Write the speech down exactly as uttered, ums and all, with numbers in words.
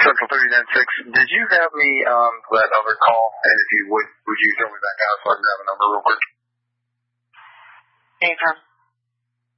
Central thirty-nine six. Did you have me on that other call? And if you would, would you throw me back out so I can grab a number real quick? Anytime.